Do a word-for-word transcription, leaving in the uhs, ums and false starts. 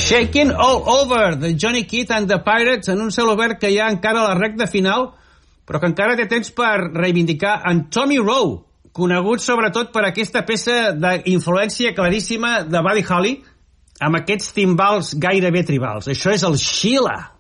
Shaking All Over, de Johnny Kidd and the Pirates, en un celobert que hi ha encara a la recta final, però que encara té temps per reivindicar en Tommy Rowe, conegut sobretot per aquesta peça d'influència claríssima de Buddy Holly, amb aquests timbals gairebé tribals. Això és el Sheila.